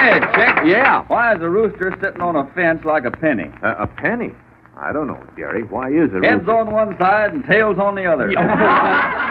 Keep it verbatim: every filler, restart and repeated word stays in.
ahead, Chick. Yeah. Why is a rooster sitting on a fence like a penny? Uh, a penny? I don't know, Jerry. Why is it? Heads on one side and tails on the other.